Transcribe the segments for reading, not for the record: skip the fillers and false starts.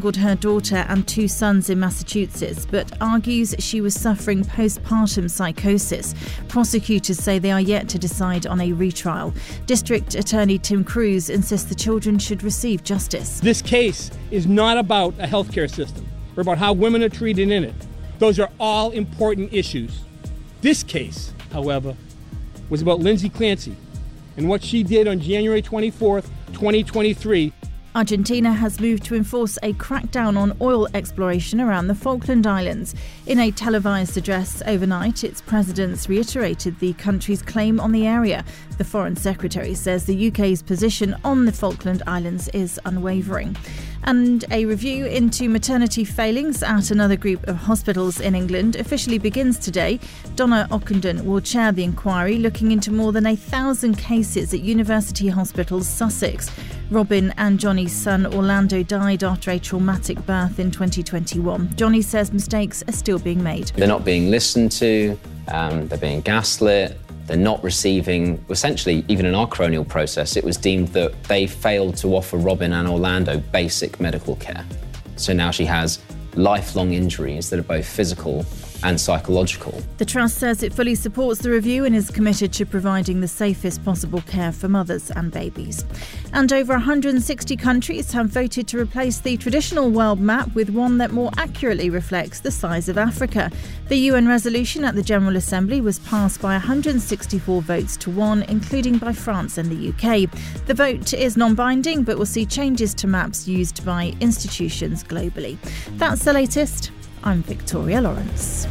strangled her daughter and 2 sons in Massachusetts, but argues she was suffering postpartum psychosis. Prosecutors say they are yet to decide on a retrial. District Attorney Tim Cruz insists the children should receive justice. This case is not about a healthcare system or about how women are treated in it. Those are all important issues. This case, however, was about Lindsay Clancy and what she did on January 24th, 2023. Argentina has moved to enforce a crackdown on oil exploration around the Falkland Islands. In a televised address overnight, its presidents reiterated the country's claim on the area. The Foreign Secretary says the UK's position on the Falkland Islands is unwavering. And a review into maternity failings at another group of hospitals in England officially begins today. Donna Ockenden will chair the inquiry, looking into more than 1,000 cases at University Hospitals Sussex. Robin and Johnny's son Orlando died after a traumatic birth in 2021. Johnny says mistakes are still being made. They're not being listened to, they're being gaslit. They're not receiving, essentially, even in our coronial process, it was deemed that they failed to offer Robin and Orlando basic medical care. So now she has lifelong injuries that are both physical and psychological. The Trust says it fully supports the review and is committed to providing the safest possible care for mothers and babies. And over 160 countries have voted to replace the traditional world map with one that more accurately reflects the size of Africa. The UN resolution at the General Assembly was passed by 164 votes to 1, including by France and the UK. The vote is non-binding but will see changes to maps used by institutions globally. That's the latest. I'm Victoria Lawrence.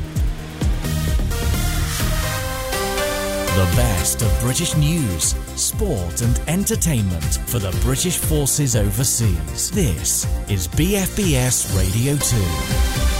The best of British news, sport and entertainment for the British forces overseas. This is BFBS Radio 2.